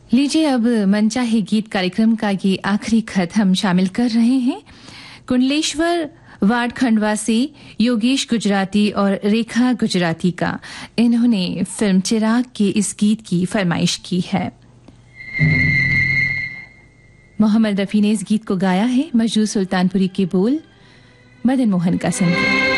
लीजिए अब मनचाहे गीत कार्यक्रम का ये आखिरी खत हम शामिल कर रहे हैं। कुंडलेश्वर वार्ड खंडवा से योगेश गुजराती और रेखा गुजराती का। इन्होंने फिल्म चिराग के इस गीत की फरमाइश की है। मोहम्मद रफी ने इस गीत को गाया है। मजदूर सुल्तानपुरी के बोल, मदन मोहन का संगीत।